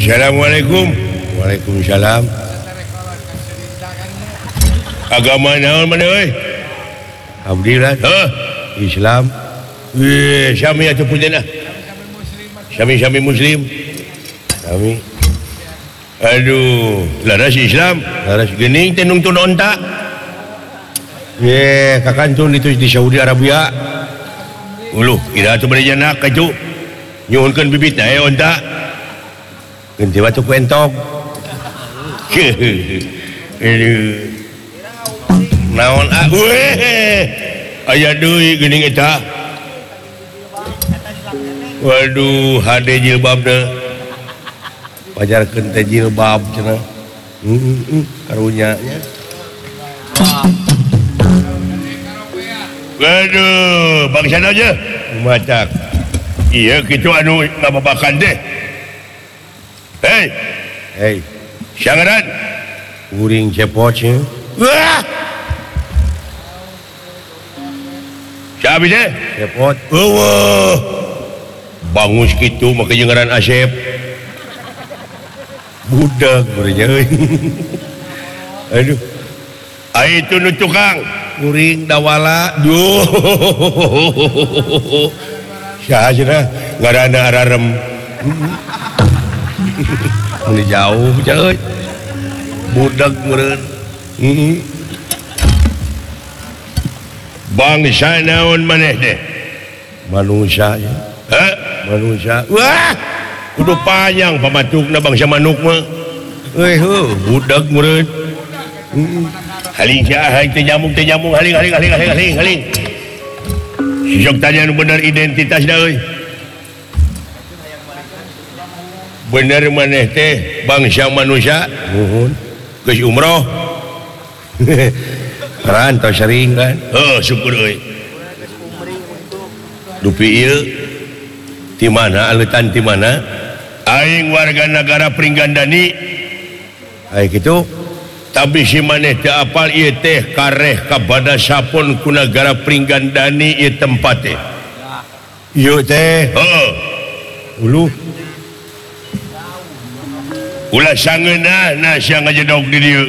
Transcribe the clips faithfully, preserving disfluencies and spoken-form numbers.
Assalamualaikum. Waalaikumsalam. Agama naon mana euy? Abdi lah. Heuh, Islam. Wih, sami atuh puntenna. Sami-sami muslim. Sami. Aduh, laras Islam, laras geuning teh nungtun onta. Ye, kakantun itu di Saudi Arabia. Uluh, kira atuh bari janak kaju. Nyuhunkeun bibit teh onta. Ganti batu kuentok. Aduh. Naon ah? Weh. Aya deui geuning eta. Waduh, hade jilbabna. Pajarkeun teh jilbab cenah. Heeh, karunya nya. Waduh, bangsana aja. Macak. Iya kitu anu ngababakan teh. Hei. Hei. Sangaran. Uring cepotnya. Wah. Siapa deh? Cepot. Wah. Bangus gitu make jeung ngaran Asep. Budak berenya euy. Aduh. Ai itu nu tukang uring dawala. Duh. Saha cenah ngaranna ararem. Ini jauh coy. Budak meureun. Heeh. Bangsa naon maneh teh? Manusia ya. Hah? Manusia. Wah. Kudu panjang pamatukna bangsa manuk mah. Euy heuh, budak meureun. Heeh. Haling sia haling teh nyamuk teh nyamuk haling haling haling haling haling haling. Sijok tanya nu bener identitasna euy. Bener maneh teh bangsa manusia. Nuhun. Geus umroh. Rantau sering kan. Heuh, syukur euy. Dupi ieu ti mana aleutan ti mana? Aing warga negara Pringgandani. Ai kitu. Tapi si maneh teu apal ieu teh kareh kabada sapon ku negara Pringgandani ieu tempat teh. Ieu teh. Heuh. Uluh. Ulah sangeunah na sia ngajedog di dieu.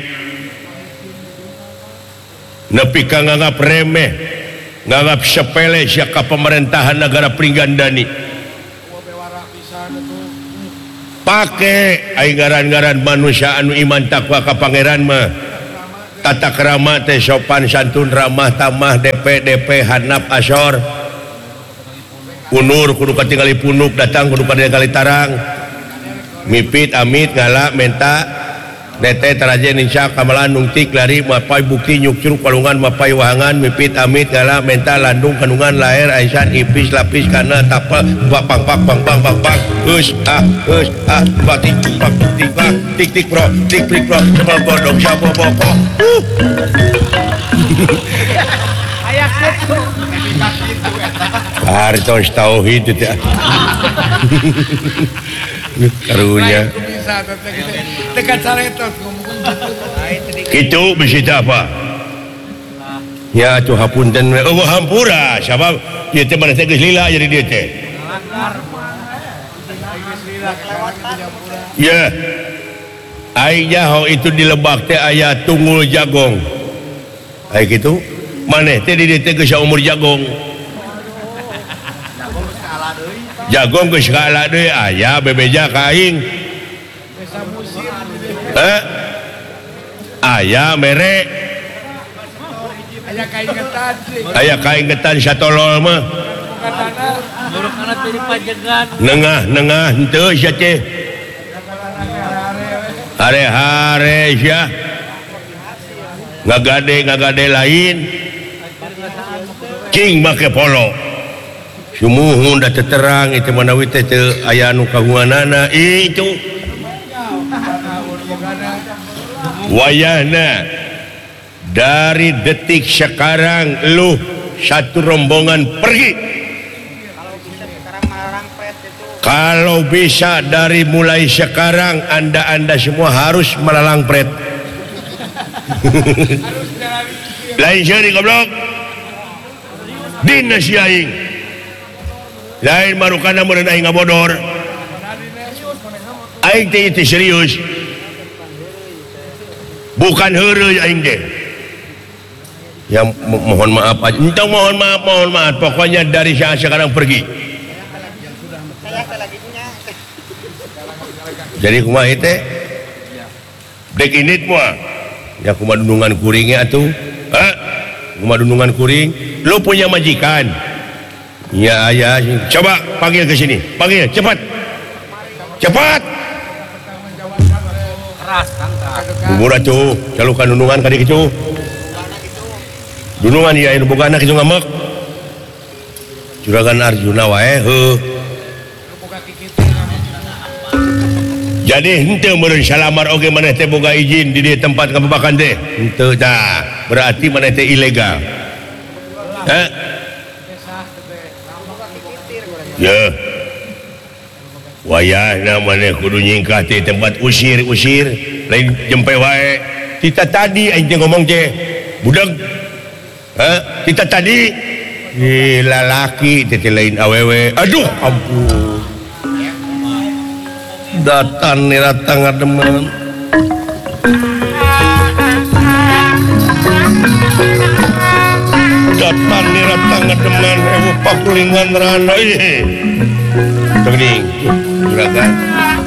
Nepi ka nganggap remeh, nganggap sepele sia ka pemerintahan negara Pringgandani. Pake aing ngaran-ngaran manusia anu iman takwa ka pangeran mah. Tata krama teh sopan santun ramah tamah D P D P handap asor. Unur kudu katingali punuk datang kudu katingali tarang. Mipit amit ngala menta dete tarajen insya kamalan nungtik lari mapai bukti nyuk curug palungan mapai wahangan mipit amit ngala menta landung kandungan lahir aisan ipis lapis kana tapal bak bang bak bang bang bang bang us ah us ah bak tik bak tik bak tik tik bro tik tik bro sebab bodong siapa boko ayak itu hartos tauhid itu karunya dekat saretot gitu bisa apa ya tuh hapunten oh hampura siapa dia teh mana teh geus lila jadi dia teh ya aing nyaho itu di Lebak teh aya tunggul jagong aya kitu maneh teh di dieu teh geus umur jagong jagong geus kaala deui aya bebeja ka aing eh aya mere aya kaingetan aya kaingetan satolol mah nengah nengah henteu sia teh hare-hare sia ngagade ngagade lain cing make polo sumuhun da terang itu manawi teh teu aya anu kagunganana itu wayahna dari detik sekarang lu satu rombongan pergi kalau bisa dari mulai sekarang anda-anda semua harus melalang pret lain seri goblok dina si aing lain marukana meureun aing ngabodor aing teh itu serius bukan heureuy aing teh ya mo- mohon maaf aja entah mohon maaf mohon maaf pokoknya dari saya sekarang pergi jadi kumaha teh dek init moal ya kumaha dundungan kuringnya atuh ha kumaha dundungan kuring lu punya majikan ya ya coba panggil ke sini panggil cepat cepat bubur atuh calukan dundungan ka dieu kitu dundungan ya anu bogana kitu ngamek juragan Arjuna wae heuh jadi henteu meureun salamar oge maneh teh boga izin di dieu tempat kababakan teh henteu tah berarti maneh teh ilegal ha ya wayahna maneh kudu nyingkah ti tempat usir-usir lain jempe wae kita tadi aing teh ngomong teh budak ha kita tadi di lalaki teh lain awewe aduh ampun datan nirata ngademen datan nirata ngademen ewu pakulingan rana ieu teuing juragan